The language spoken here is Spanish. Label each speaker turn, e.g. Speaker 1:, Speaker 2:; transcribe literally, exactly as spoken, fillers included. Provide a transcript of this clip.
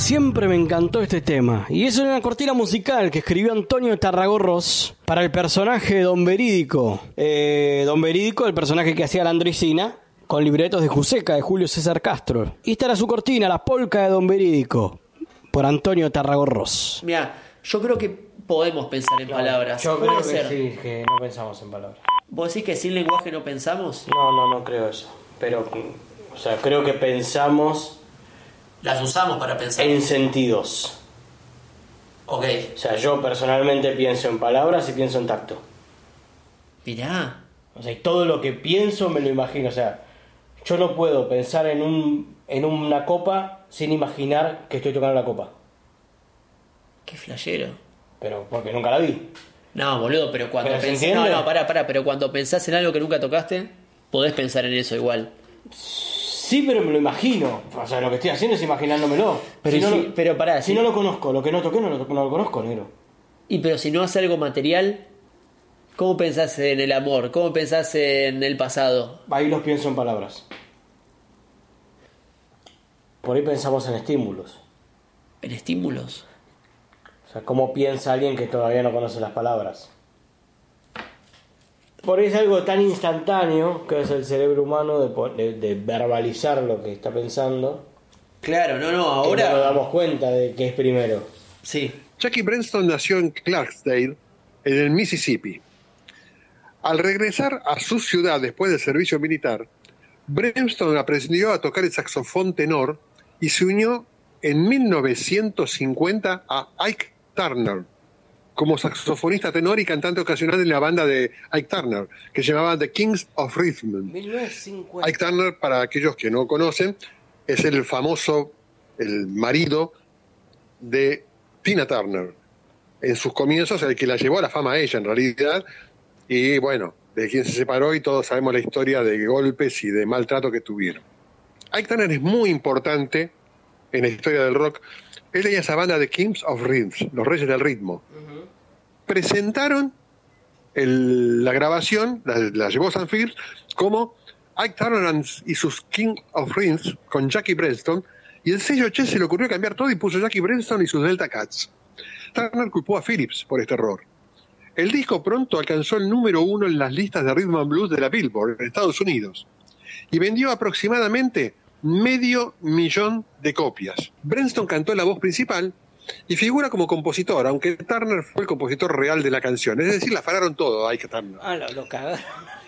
Speaker 1: Siempre me encantó este tema, y es una cortina musical que escribió Antonio Tarragorros para el personaje de Don Verídico. Eh, Don Verídico, el personaje que hacía la Andricina, con libretos de Juseca, de Julio César Castro. Y esta era su cortina, La Polca de Don Verídico, por Antonio Tarragorros.
Speaker 2: Mira, yo creo que podemos pensar en claro, palabras.
Speaker 1: Yo creo que ser. sí, que no pensamos en palabras.
Speaker 2: ¿Vos decís que sin lenguaje no pensamos?
Speaker 1: No, no, no creo eso. Pero, o sea, creo que pensamos...
Speaker 2: Las usamos para pensar.
Speaker 1: En sentidos.
Speaker 2: Ok.
Speaker 1: O sea, yo personalmente pienso en palabras y pienso en tacto.
Speaker 2: Mirá.
Speaker 1: O sea, y todo lo que pienso me lo imagino. O sea, yo no puedo pensar en un en una copa sin imaginar que estoy tocando la copa.
Speaker 2: Qué flashero.
Speaker 1: Pero porque nunca la vi.
Speaker 2: No, boludo, pero cuando
Speaker 1: ¿Pero
Speaker 2: pensás... No, no, pará, pará, pero cuando pensás en algo que nunca tocaste, podés pensar en eso igual.
Speaker 1: Sí, pero me lo imagino. O sea, lo que estoy haciendo es imaginándomelo.
Speaker 2: Pero,
Speaker 1: si no
Speaker 2: sí,
Speaker 1: lo,
Speaker 2: pero pará,
Speaker 1: si
Speaker 2: sí.
Speaker 1: no lo conozco, lo que no toqué no lo, no lo conozco, negro.
Speaker 2: Y pero si no hace algo material, ¿cómo pensás en el amor? ¿Cómo pensás en el pasado?
Speaker 1: Ahí los pienso en palabras. Por ahí pensamos en estímulos.
Speaker 2: ¿En estímulos?
Speaker 1: O sea, ¿cómo piensa alguien que todavía no conoce las palabras? Por ahí es algo tan instantáneo que es el cerebro humano de, de, de verbalizar lo que está pensando.
Speaker 2: Claro, no, no, ahora...
Speaker 1: Que no nos damos cuenta de que es primero.
Speaker 2: Sí.
Speaker 3: Jackie Brenston nació en Clarksdale, en el Mississippi. Al regresar a su ciudad después del servicio militar, Brenston aprendió a tocar el saxofón tenor y se unió en mil novecientos cincuenta a Ike Turner como saxofonista tenor y cantante ocasional en la banda de Ike Turner, que se llamaba The Kings of Rhythm.
Speaker 1: mil novecientos cincuenta.
Speaker 3: Ike Turner, para aquellos que no conocen, es el famoso, el marido de Tina Turner. En sus comienzos, el que la llevó a la fama a ella, en realidad, y bueno, de quien se separó y todos sabemos la historia de golpes y de maltrato que tuvieron. Ike Turner es muy importante en la historia del rock. Él tenía esa banda de Kings of Rhythm, los Reyes del Ritmo. Uh-huh. Presentaron el, la grabación, la, la llevó Sam Phillips, como Ike Turner y sus King of Rhythms con Jackie Brenston, y el sello Che se le ocurrió cambiar todo y puso Jackie Brenston y sus Delta Cats. Turner culpó a Phillips por este error. El disco pronto alcanzó el número uno en las listas de Rhythm and Blues de la Billboard en Estados Unidos y vendió aproximadamente medio millón de copias. Brenston cantó la voz principal y figura como compositor, aunque Turner fue el compositor real de la canción. Es decir, la fararon todo a Ike Turner.
Speaker 1: Ah, lo, lo cagaron.